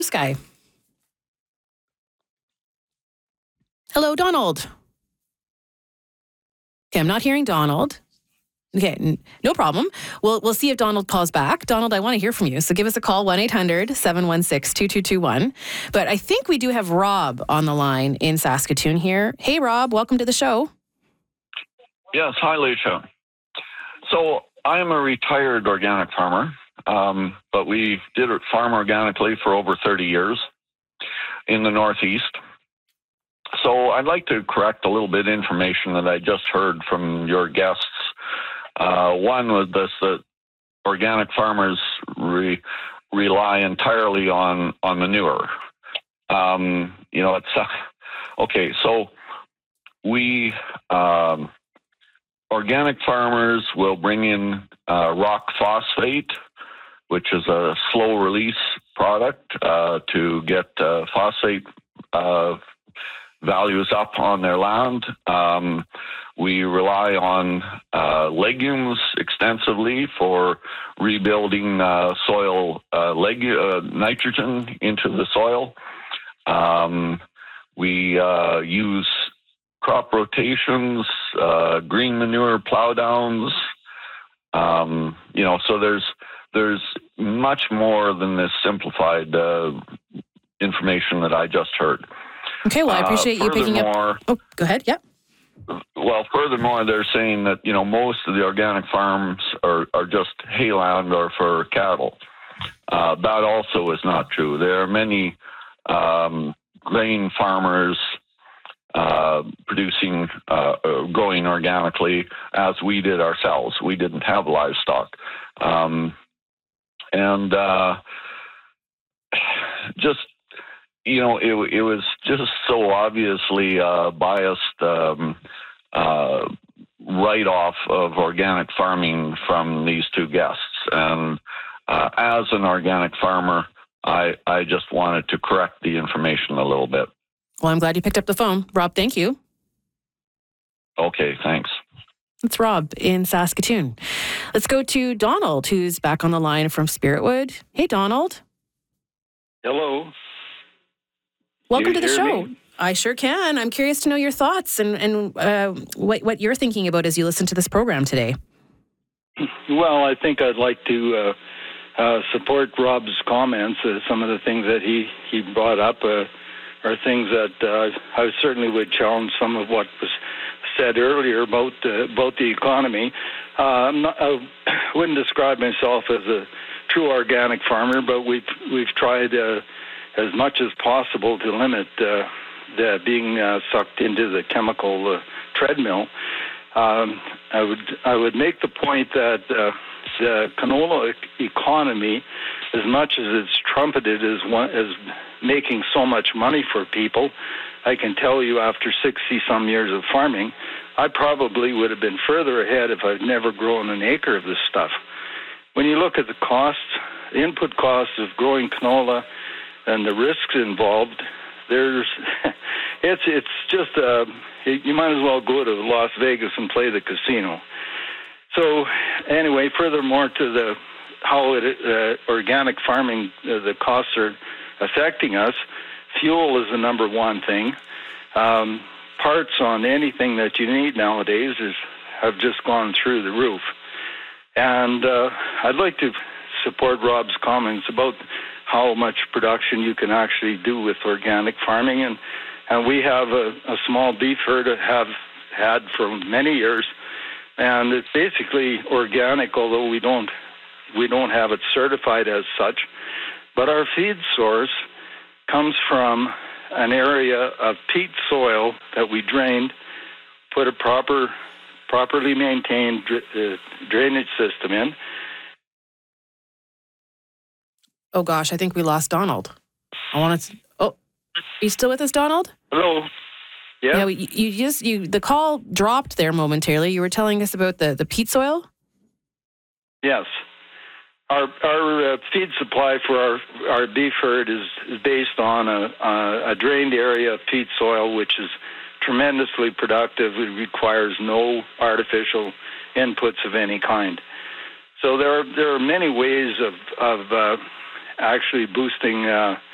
This guy. Hello, Donald. Okay, I'm not hearing Donald. Okay, no problem. We'll see if Donald calls back. Donald, I want to hear from you. So give us a call, 1-800-716-2221. But I think we do have Rob on the line in Saskatoon here. Hey, Rob, welcome to the show. Yes, hi, Leisha. So I'm a retired organic farmer, but we did farm organically for over 30 years in the Northeast. So I'd like to correct a little bit of information that I just heard from your guests. One was this, that organic farmers rely entirely on manure. Okay, so we, organic farmers will bring in rock phosphate, which is a slow release product to get phosphate values up on their land. We rely on legumes extensively for rebuilding soil nitrogen into the soil. We use crop rotations, green manure plow downs. So there's much more than this simplified information that I just heard. Okay, well, I appreciate you picking up. Oh, go ahead. Yep. Well, furthermore, they're saying that, most of the organic farms are just hayland or for cattle. That also is not true. There are many grain farmers growing organically as we did ourselves. We didn't have livestock. It was just so obviously biased write-off of organic farming from these two guests. And as an organic farmer, I just wanted to correct the information a little bit. Well, I'm glad you picked up the phone. Rob, thank you. Okay, thanks. It's Rob in Saskatoon. Let's go to Donald, who's back on the line from Spiritwood. Hey, Donald. Hello. Welcome to the show. Me? I sure can. I'm curious to know your thoughts and what you're thinking about as you listen to this program today. Well, I think I'd like to support Rob's comments. Some of the things that he brought up are things that I certainly would challenge some of what was said earlier about the economy. I wouldn't describe myself as a true organic farmer, but we've tried as much as possible to limit the being sucked into the chemical treadmill. I would make the point that the canola economy, as much as it's trumpeted as making so much money for people, I can tell you after 60-some years of farming, I probably would have been further ahead if I'd never grown an acre of this stuff. When you look at the costs, the input costs of growing canola and the risks involved, it's just you might as well go to Las Vegas and play the casino. So anyway, furthermore to how organic farming, the costs are affecting us, fuel is the number one thing. Parts on anything that you need nowadays have just gone through the roof. And I'd like to support Rob's comments about how much production you can actually do with organic farming. And we have a small beef herd that have had for many years. And it's basically organic, although we don't have it certified as such. But our feed source comes from an area of peat soil that we drained, put a properly maintained drainage system in. Oh gosh, I think we lost Donald. Are you still with us, Donald? Hello. Yeah. Yeah. The call dropped there momentarily. You were telling us about the peat soil. Yes. Our feed supply for our beef herd is based on a drained area of peat soil, which is tremendously productive. It requires no artificial inputs of any kind. So there are many ways of actually boosting